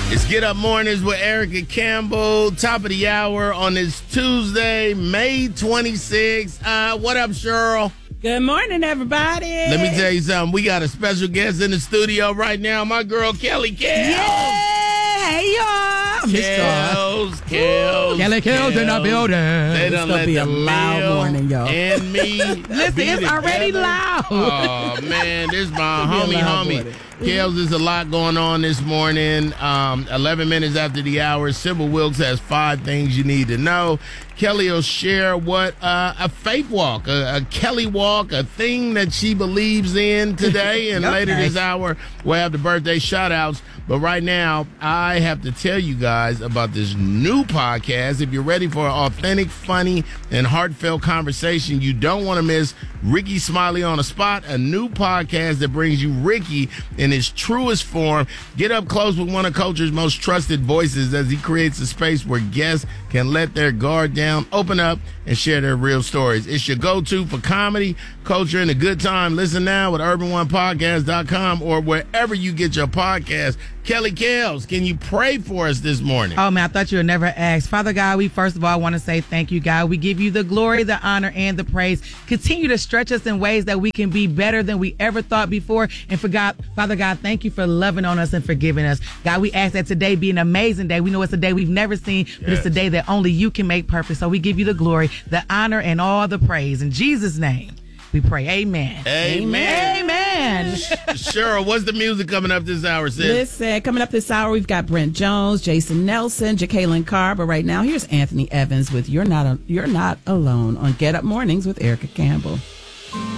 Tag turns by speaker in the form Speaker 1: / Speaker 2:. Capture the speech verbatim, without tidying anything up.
Speaker 1: It's Get Up Mornings with Erica Campbell. Top of the hour on this Tuesday, May twenty-sixth. Uh, what up, Cheryl?
Speaker 2: Good morning, everybody.
Speaker 1: Let me tell you something. We got a special guest in the studio right now. My girl, Kelly Kels.
Speaker 2: Yeah. Hey, y'all.
Speaker 1: Kels, Kels.
Speaker 3: Kelly Kels in the building.
Speaker 1: They done
Speaker 2: It's gonna
Speaker 1: let
Speaker 2: be
Speaker 1: the
Speaker 2: a loud
Speaker 1: meal
Speaker 2: morning, y'all.
Speaker 1: And me.
Speaker 2: Listen,
Speaker 1: be
Speaker 2: it's already
Speaker 1: together.
Speaker 2: loud.
Speaker 1: Oh, man. This is my
Speaker 2: It's gonna
Speaker 1: homie,
Speaker 2: be a loud
Speaker 1: homie.
Speaker 2: morning.
Speaker 1: Kels, there's a lot going on this morning. Um, eleven minutes after the hour, Sybil Wilkes has five things you need to know. Kelly will share what uh, a faith walk, a, a Kelly walk, a thing that she believes in today. And
Speaker 2: Okay.
Speaker 1: later this hour, we'll have the birthday shout-outs. But right now, I have to tell you guys about this new podcast. If you're ready for an authentic, funny, and heartfelt conversation, you don't want to miss Ricky Smiley on the Spot, a new podcast that brings you Ricky in his truest form. Get up close with one of culture's most trusted voices as he creates a space where guests can let their guard down, open up, and share their real stories. It's your go-to for comedy, culture, and a good time. Listen now at urban one podcast dot com or wherever you get your podcast. Kelly Kels, can you pray for us this morning?
Speaker 3: Oh, man, I thought you would never ask. Father God, we first of all want to say thank you, God. We give you the glory, the honor, and the praise. Continue to stretch us in ways that we can be better than we ever thought before. And for God, Father God, thank you for loving on us and forgiving us. God, we ask that today be an amazing day. We know it's a day we've never seen, but
Speaker 1: Yes.
Speaker 3: it's a day that only you can make perfect. So we give you the glory, the honor, and all the praise. In Jesus' name, we pray. Amen.
Speaker 1: Amen.
Speaker 3: Amen.
Speaker 1: Cheryl, what's the music coming up this hour, sis?
Speaker 2: Listen, coming up this hour, we've got Brent Jones, Jason Nelson, Jacqueline Carr. But right now, here's Anthony Evans with You're Not, a, You're Not Alone on Get Up Mornings with Erica Campbell.